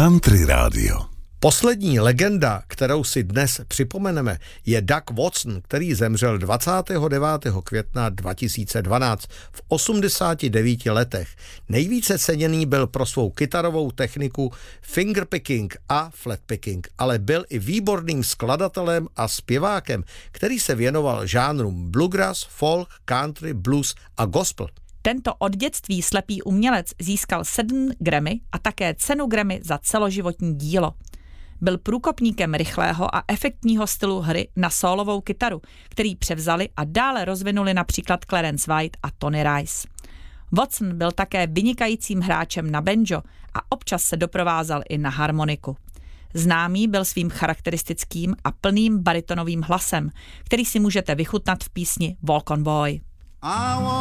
Country Radio. Poslední legenda, kterou si dnes připomeneme, je Doug Watson, který zemřel 29. května 2012 v 89 letech. Nejvíce ceněný byl pro svou kytarovou techniku fingerpicking a flatpicking, ale byl i výborným skladatelem a zpěvákem, který se věnoval žánrům bluegrass, folk, country, blues a gospel. Tento od dětství slepý umělec získal 7 Grammy a také cenu Grammy za celoživotní dílo. Byl průkopníkem rychlého a efektního stylu hry na sólovou kytaru, který převzali a dále rozvinuli například Clarence White a Tony Rice. Watson byl také vynikajícím hráčem na banjo a občas se doprovázal i na harmoniku. Známý byl svým charakteristickým a plným baritonovým hlasem, který si můžete vychutnat v písni Walk on Boy.